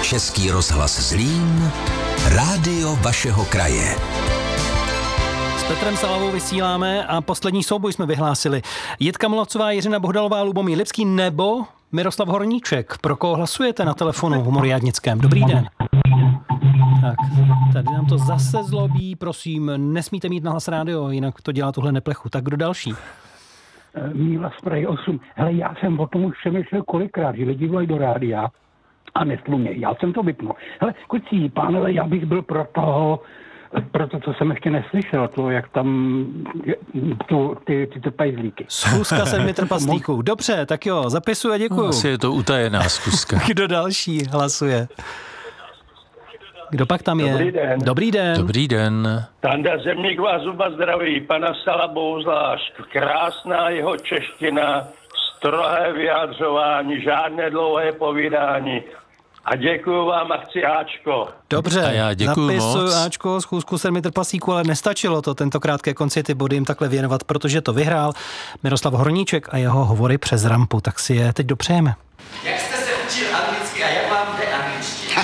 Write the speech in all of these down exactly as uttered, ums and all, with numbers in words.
Český rozhlas Zlín, rádio vašeho kraje. S Petrem Salavou vysíláme a poslední souboj jsme vyhlásili. Jitka Molavcová, Jiřina Bohdalová, Lubomír Lipský nebo Miroslav Horníček. Pro koho hlasujete na telefonu v Humoriádnickém? Dobrý den. Tak, tady nám to zase zlobí, prosím, nesmíte mít nahlas rádio, jinak to dělá tuhle neplechu. Tak kdo další? Míla z Prahy osm. Hele, já jsem o tom už přemýšlel kolikrát, že lidi volají do rádia a nestlumějí. Já jsem to vypnul. Hele, kucí, pánové, já bych byl pro toho, pro to, co jsem ještě neslyšel, to, jak tam tu, ty, ty trpajzlíky. Schůzka sedmi trpaslíků. Dobře, tak jo, zapisuji a děkuju. No, asi je to utajená schůzka. Kdo další hlasuje? Kdo pak tam je? Dobrý den. Dobrý den. Dobrý den. Tanda Zemník vás zuba zdraví, pana Salabou zvlášť. Krásná jeho čeština, strohé vyjádřování, žádné dlouhé povídání. A děkuju vám a chci Ačko. Dobře, a já děkuju zapisuju moc. Ačko, schůzku sedmi trpaslíků, ale nestačilo to tentokrát ke konci ty body jim takhle věnovat, protože to vyhrál Miroslav Horníček a jeho hovory přes rampu, tak si je teď dopřejeme. Jak jste se učil anglicky a jak vám jde angličtina?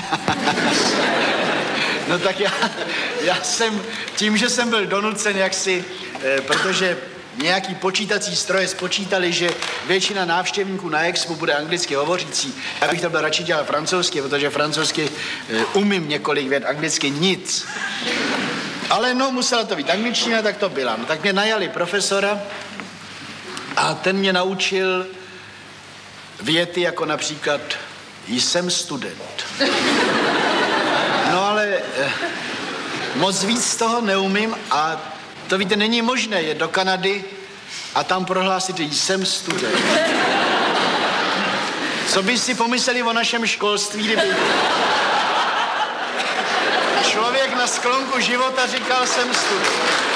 No tak já, já jsem, tím, že jsem byl donucen jaksi, eh, protože nějaký počítací stroje spočítali, že většina návštěvníků na Expo bude anglicky hovořící. Já bych to byl radši dělal francouzsky, protože francouzsky eh, umím několik vět, anglicky nic. Ale no, musela to být angličtina, tak to byla. No tak mě najali profesora a ten mě naučil věty jako například jsem student. No ale eh, moc víc z toho neumím a to víte, není možné jet do Kanady a tam prohlásit, že jsem student. Co by si pomysleli o našem školství, kdyby člověk na sklonku života říkal, jsem student.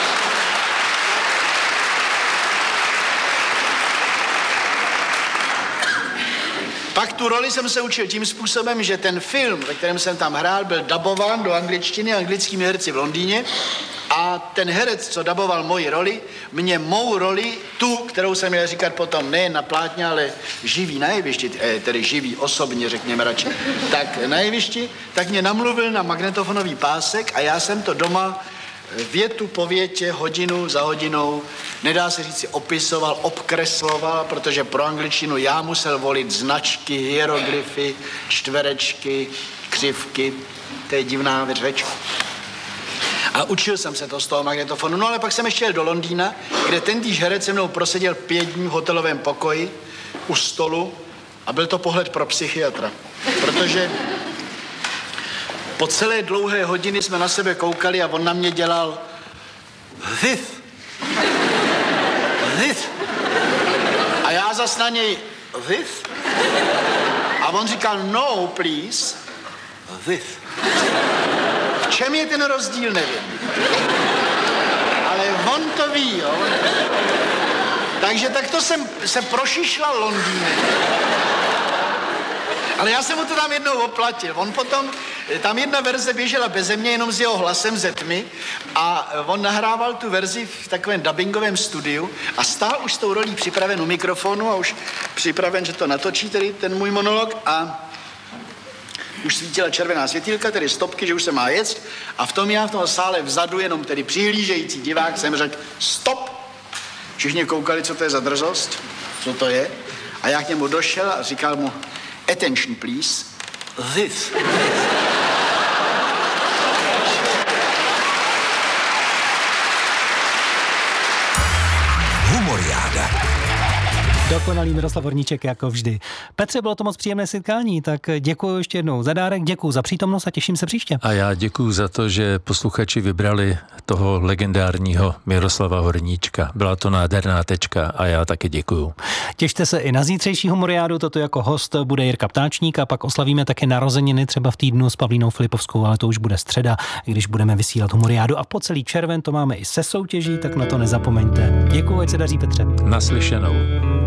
Pak tu roli jsem se učil tím způsobem, že ten film, ve kterém jsem tam hrál, byl dabován do angličtiny anglickými herci v Londýně a ten herec, co daboval moji roli, mě mou roli, tu, kterou jsem měl říkat potom nejen na plátně, ale živý na jevišti, tedy živý osobně, řekněme radši, tak na jevišti, tak mě namluvil na magnetofonový pásek a já jsem to doma větu po větě, hodinu za hodinou, nedá se říct, opisoval, obkresloval, protože pro angličtinu já musel volit značky, hieroglyfy, čtverečky, křivky, to je divná řeč. A učil jsem se to z toho magnetofonu, no ale pak jsem ještě jel do Londýna, kde tentýž herec se mnou proseděl pět dní v hotelovém pokoji u stolu a byl to pohled pro psychiatra, protože po celé dlouhé hodiny jsme na sebe koukali a on na mě dělal this, this. A já zas na něj this. A on říkal no, please, this. V čem je ten rozdíl, nevím. Ale on to ví, jo. Takže takto jsem se prošišlal Londýnem. Ale já jsem mu to tam jednou oplatil. On potom, tam jedna verze běžela beze mě, jenom s jeho hlasem ze tmy a on nahrával tu verzi v takovém dubbingovém studiu a stál už s tou rolí připraven u mikrofonu a už připraven, že to natočí, tedy ten můj monolog a už svítila červená světýlka, tedy stopky, že už se má jet a v tom já v tom sále vzadu, jenom tedy přihlížející divák, jsem řekl stop. Všichni koukali, co to je za drzost, co to je a já k němu došel a říkal mu attention, please. This. Humoriáda. Dokonalý Miroslav Horníček jako vždy. Petře, bylo to moc příjemné setkání, tak děkuji ještě jednou za dárek, děkuji za přítomnost a těším se příště. A já děkuji za to, že posluchači vybrali toho legendárního Miroslava Horníčka. Byla to nádherná tečka a já taky děkuju. Těšte se i na zítřejší Humoriádu, toto jako host bude Jirka Ptáčník a pak oslavíme také narozeniny třeba v týdnu s Pavlínou Filipovskou, ale to už bude středa, když budeme vysílat Humoriádu a po celý červen to máme i se soutěží, tak na to nezapomeňte. Děkuji, ať se daří, Petře. Naslyšenou.